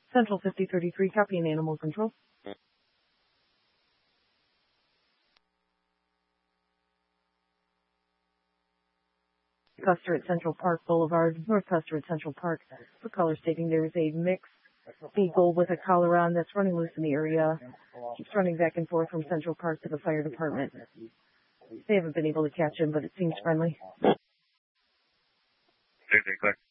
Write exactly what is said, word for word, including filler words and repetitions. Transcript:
Central fifty thirty-three, copying animal control. Custer at Central Park Boulevard, North Custer at Central Park. For caller stating there is a mixed beagle with a collar on that's running loose in the area. Keeps running back and forth from Central Park to the fire department. They haven't been able to catch him, but it seems friendly. Okay, clear.